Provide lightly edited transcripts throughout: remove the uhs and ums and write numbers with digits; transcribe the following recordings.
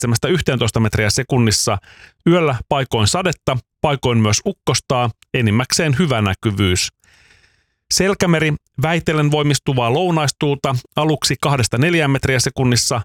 7–11 metriä sekunnissa. Yöllä paikoin sadetta, paikoin myös ukkostaa, enimmäkseen hyvä näkyvyys. Selkämeri, vähitellen voimistuvaa lounaistuulta, aluksi 2–4 metriä sekunnissa,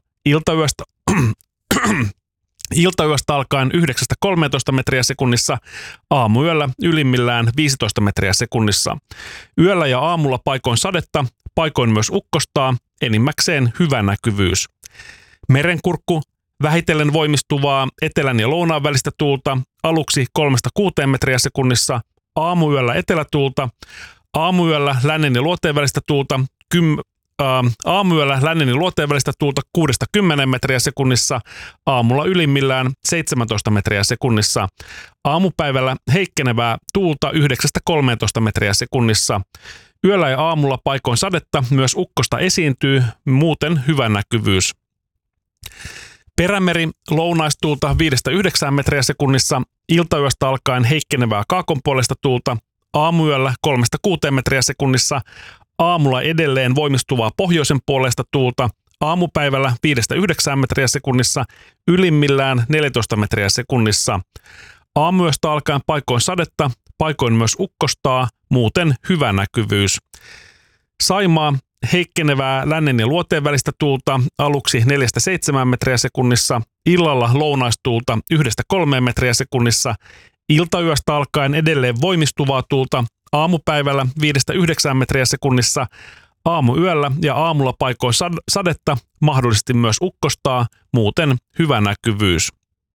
iltayöstä alkaen 9–13 metriä sekunnissa, aamuyöllä ylimmillään 15 metriä sekunnissa. Yöllä ja aamulla paikoin sadetta, paikoin myös ukkostaa, enimmäkseen hyvä näkyvyys. Merenkurkku, vähitellen voimistuvaa etelän ja lounaan välistä tuulta, aluksi 3–6 metriä sekunnissa, aamuyöllä etelätuulta, aamuyöllä lännen ja luoteen välistä tuulta, aamuyöllä lännen ja luoteen välistä tuulta 6–10 metriä sekunnissa, aamulla ylimmillään 17 metriä sekunnissa. Aamupäivällä heikkenevää tuulta 9–13 metriä sekunnissa. Yöllä ja aamulla paikoin sadetta, myös ukkosta esiintyy, muuten hyvä näkyvyys. Perämeri, lounaistuulta 5–9 metriä sekunnissa, iltayöstä alkaen heikkenevää kaakonpuolesta tuulta, aamuyöllä 3–6 metriä sekunnissa, aamulla edelleen voimistuvaa pohjoisen puolesta tuulta, aamupäivällä 5–9 metriä sekunnissa, ylimmillään 14 metriä sekunnissa. Aamuyöstä alkaen paikoin sadetta, paikoin myös ukkostaa, muuten hyvä näkyvyys. Saimaa, heikkenevää lännen ja luoteen välistä tuulta, aluksi 4–7 metriä sekunnissa, illalla lounaistuulta 1–3 metriä sekunnissa, iltayöstä alkaen edelleen voimistuvaa tuulta, aamupäivällä 5–9 metriä sekunnissa, aamuyöllä ja aamulla paikoin sadetta, mahdollisesti myös ukkostaa, muuten hyvä näkyvyys.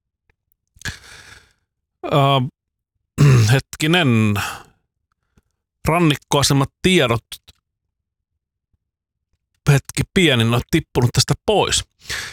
Hetkinen. Rannikkoasemat tiedot. Hetki pieni, on tippunut tästä pois.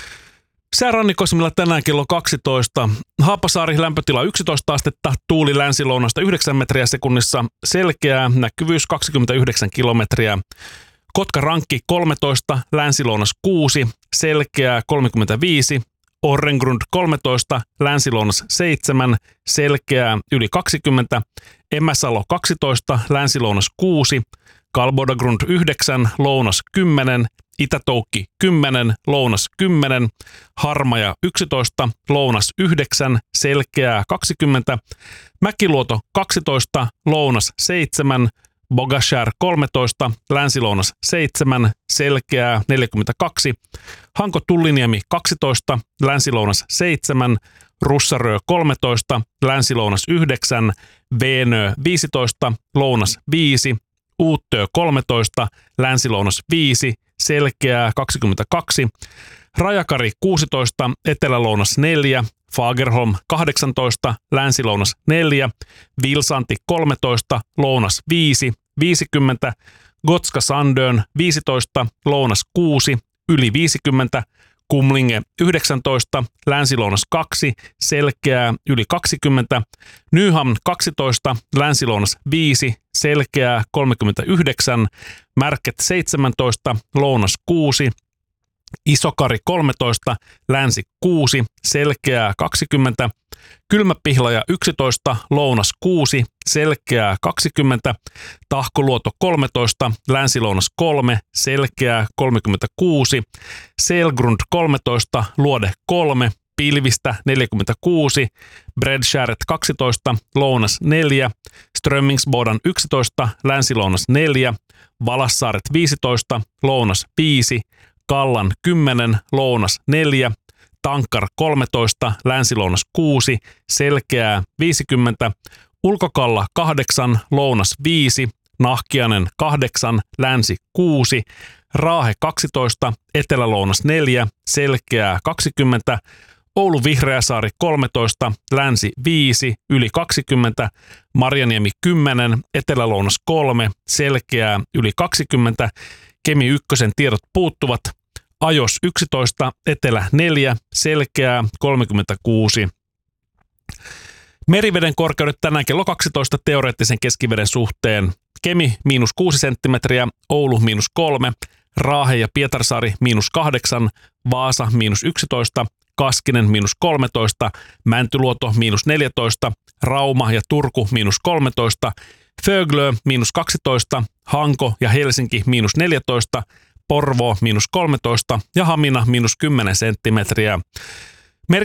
Säärannikkoasemilla tänään kello 12. Haapasaari lämpötila 11 astetta, tuuli länsilounasta 9 metriä sekunnissa, selkeää, näkyvyys 29 kilometriä. Kotka-Rankki 13, länsilounas 6, selkeää 35. Orrengrund 13, länsilounas 7, selkeää yli 20. Emäsalo 12, länsilounas 6, Kalbodagrund 9, lounas 10, Itätoukki 10, lounas 10, Harmaja 11, lounas 9, selkeää 20, Mäkiluoto 12, lounas 7, Bogashär 13, länsilounas 7, selkeää 42, Hanko-Tulliniemi 12, länsilounas 7, Russarö 13, länsilounas 9, Veenö 15, lounas 5, Uuttöö 13, länsilounas 5, selkeää 22, Rajakari 16, etelälounas 4, Fagerholm 18, länsilounas 4, Vilsanti 13, lounas 5, 50, Gotska Sandön 15, lounas 6, yli 50, Kumlinge 19, länsilounas 2, selkeää yli 20, Nyhamn 12, länsilounas 5, selkeää 39, Märket 17, lounas 6, Isokari 13, länsi 6, selkeää 20, Kylmäpihlaja 11, lounas 6, selkeää 20, Tahkoluoto 13, länsilounas 3, selkeää 36, Selgrund 13, luode 3, pilvistä 46, Bredskäret 12, lounas 4, Strömmingsbodan 11, länsilounas 4, Valassaaret 15, lounas 5, Kallan 10, lounas 4, Tankkar 13, länsilounas 6, selkeää 50, Ulkokalla 8, lounas 5, Nahkiainen 8, länsi 6, Raahe 12, etelälounas 4, selkeää 20, Oulu Vihreäsaari 13, länsi 5, yli 20, Marjaniemi 10, etelälounas 3, selkeää yli 20, Kemi 1 tiedot puuttuvat, Ajos 11, etelä 4, selkeää 36. Meriveden korkeudet tänään kello 12 teoreettisen keskiveden suhteen. Kemi -6 senttimetriä, Oulu -3, Raahe ja Pietarsaari -8, Vaasa -11, Kaskinen -13, Mäntyluoto -14, Rauma ja Turku -13, Föglö -12, Hanko ja Helsinki -14, Porvoo -13 ja Hamina -10 senttimetriä.